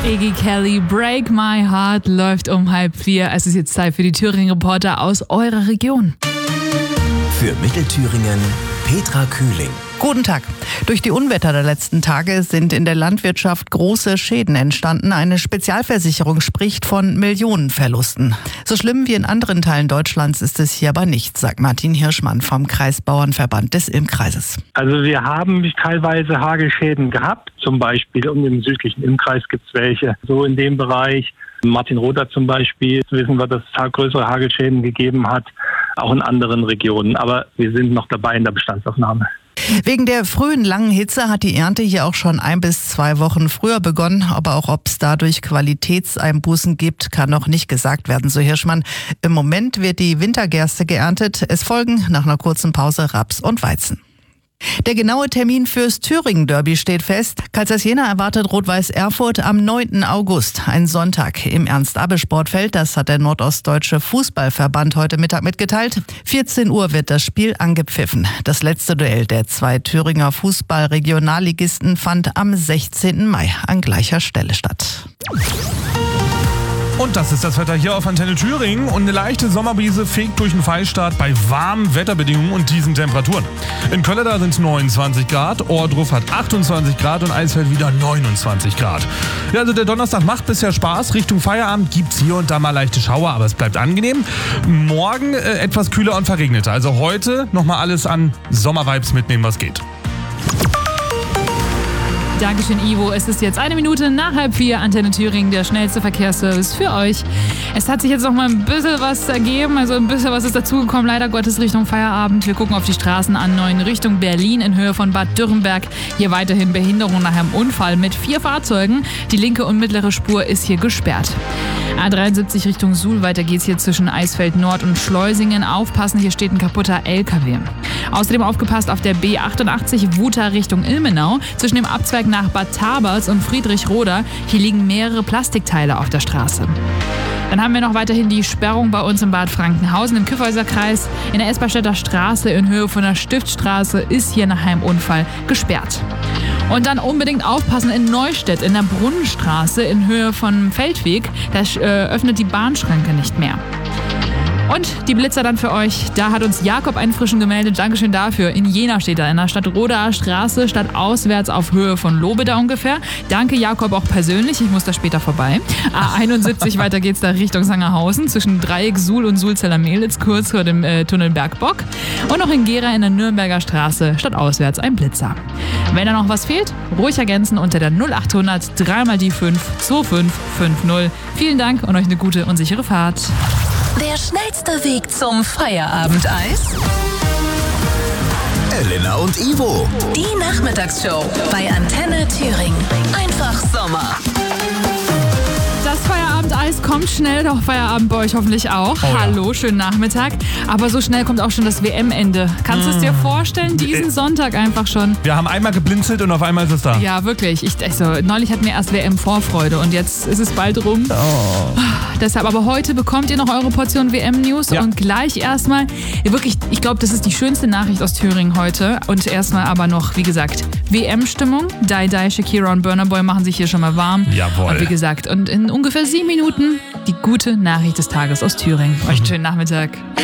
Iggy Kelly, Break My Heart läuft um 3:30. Es ist jetzt Zeit für die Thüringen-Reporter aus eurer Region. Für Mittelthüringen Petra Kühling. Guten Tag. Durch die Unwetter der letzten Tage sind in der Landwirtschaft große Schäden entstanden. Eine Spezialversicherung spricht von Millionenverlusten. So schlimm wie in anderen Teilen Deutschlands ist es hier aber nicht, sagt Martin Hirschmann vom Kreisbauernverband des Ilmkreises. Also wir haben teilweise Hagelschäden gehabt, zum Beispiel im südlichen Ilmkreis gibt es welche. So in dem Bereich, Martin Roter zum Beispiel, wissen wir, dass es größere Hagelschäden gegeben hat, auch in anderen Regionen. Aber wir sind noch dabei in der Bestandsaufnahme. Wegen der frühen langen Hitze hat die Ernte hier auch schon 1 bis 2 Wochen früher begonnen. Aber auch ob es dadurch Qualitätseinbußen gibt, kann noch nicht gesagt werden, so Hirschmann. Im Moment wird die Wintergerste geerntet. Es folgen nach einer kurzen Pause Raps und Weizen. Der genaue Termin fürs Thüringen-Derby steht fest. Kaisers Jena erwartet Rot-Weiß Erfurt am 9. August, ein Sonntag im Ernst-Abbe-Sportfeld. Das hat der Nordostdeutsche Fußballverband heute Mittag mitgeteilt. 14 Uhr wird das Spiel angepfiffen. Das letzte Duell der 2 Thüringer Fußball-Regionalligisten fand am 16. Mai an gleicher Stelle statt. Und das ist das Wetter hier auf Antenne Thüringen. Und eine leichte Sommerbrise fegt durch den Fallstart bei warmen Wetterbedingungen und diesen Temperaturen. In Kölleda sind es 29 Grad, Ohrdruf hat 28 Grad und Eisfeld wieder 29 Grad. Ja, also der Donnerstag macht bisher Spaß. Richtung Feierabend gibt es hier und da mal leichte Schauer, aber es bleibt angenehm. Morgen etwas kühler und verregneter. Also heute nochmal alles an Sommervibes mitnehmen, was geht. Dankeschön, Ivo. Es ist jetzt 1 Minute nach 3:30. Antenne Thüringen, der schnellste Verkehrsservice für euch. Es hat sich jetzt noch mal ein bisschen was ergeben, also ein bisschen was ist dazugekommen, leider Gottes Richtung Feierabend. Wir gucken auf die Straßen A9 Richtung Berlin in Höhe von Bad Dürrenberg. Hier weiterhin Behinderung nach einem Unfall mit 4 Fahrzeugen. Die linke und mittlere Spur ist hier gesperrt. A73 Richtung Suhl, weiter geht's hier zwischen Eisfeld Nord und Schleusingen. Aufpassen, hier steht ein kaputter LKW. Außerdem aufgepasst auf der B88 Wuta Richtung Ilmenau. Zwischen dem Abzweig nach Bad Taberz und Friedrichroda. Hier liegen mehrere Plastikteile auf der Straße. Dann haben wir noch weiterhin die Sperrung bei uns im Bad Frankenhausen im Kyffhäuserkreis. In der Esberstädter Straße in Höhe von der Stiftstraße ist hier nach einem Unfall gesperrt. Und dann unbedingt aufpassen in Neustedt in der Brunnenstraße in Höhe von Feldweg. Da öffnet die Bahnschranke nicht mehr. Und die Blitzer dann für euch. Da hat uns Jakob einen frischen gemeldet. Dankeschön dafür. In Jena steht er, in der Stadtrodaer Straße, stadtauswärts auf Höhe von Lobeda ungefähr. Danke Jakob auch persönlich. Ich muss da später vorbei. A71, weiter geht's da Richtung Sangerhausen. Zwischen Dreieck Suhl und Sulzeller-Mehlitz, kurz vor dem Tunnel Bergbock. Und noch in Gera in der Nürnberger Straße, stadtauswärts ein Blitzer. Wenn da noch was fehlt, ruhig ergänzen unter der 0800 3 die 5 2550. Vielen Dank und euch eine gute und sichere Fahrt. Der schnellste Weg zum Feierabendeis? Elena und Ivo. Die Nachmittagsshow bei Antenne Thüringen. Einfach Sommer. Das Feierabendeis kommt schnell, doch Feierabend bei euch hoffentlich auch. Oh ja. Hallo, schönen Nachmittag. Aber so schnell kommt auch schon das WM-Ende. Kannst du es dir vorstellen, diesen Sonntag einfach schon? Wir haben einmal geblinzelt und auf einmal ist es da. Ja, wirklich. Neulich hatten wir erst WM-Vorfreude und jetzt ist es bald rum. Oh. Deshalb, aber heute bekommt ihr noch eure Portion WM-News und gleich erstmal, wirklich, ich glaube, das ist die schönste Nachricht aus Thüringen heute. Und erstmal aber noch, wie gesagt, WM-Stimmung. Die, Shakira und Burna Boy machen sich hier schon mal warm. Jawohl. Und wie gesagt, und in ungefähr 7 Minuten die gute Nachricht des Tages aus Thüringen. Euch einen schönen Nachmittag.